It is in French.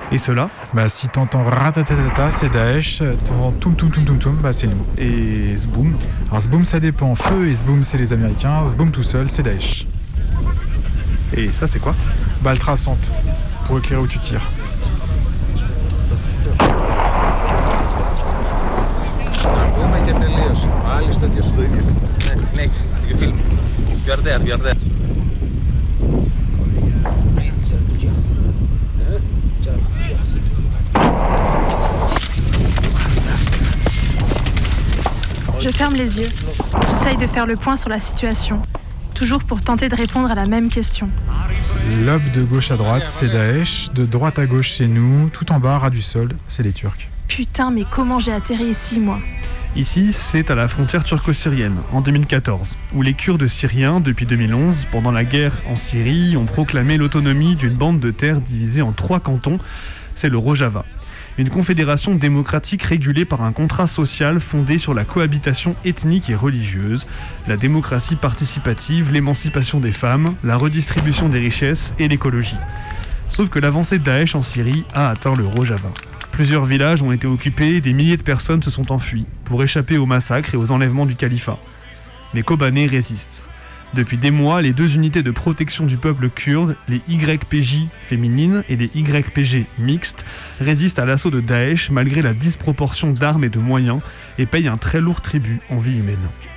Et cela, Si t'entends ratatatata, c'est Daesh. T'entends toum toum toum toum toum, c'est nous. Et Zboom. Alors Zboom, ça dépend. Feu et Zboom, c'est les Américains. Zboom tout seul, c'est Daesh. et ça c'est quoi? Balle traçante, pour éclairer où tu tires. Je ferme les yeux. J'essaye de faire le point sur la situation, toujours pour tenter de répondre à la même question. Lobe de gauche à droite, c'est Daesh. De droite à gauche, c'est nous. Tout en bas, ras du sol, c'est les Turcs. Putain, mais comment j'ai atterri ici, moi? Ici, c'est à la frontière turco-syrienne, en 2014, où les Kurdes syriens, depuis 2011, pendant la guerre en Syrie, ont proclamé l'autonomie d'une bande de terre divisée en 3 cantons, c'est le Rojava. Une confédération démocratique régulée par un contrat social fondé sur la cohabitation ethnique et religieuse, la démocratie participative, l'émancipation des femmes, la redistribution des richesses et l'écologie. Sauf que l'avancée de Daesh en Syrie a atteint le Rojava. Plusieurs villages ont été occupés et des milliers de personnes se sont enfuies pour échapper aux massacres et aux enlèvements du califat. Les Kobanés résistent. Depuis des mois, les deux unités de protection du peuple kurde, les YPJ féminines et les YPG mixtes, résistent à l'assaut de Daesh malgré la disproportion d'armes et de moyens et payent un très lourd tribut en vie humaine.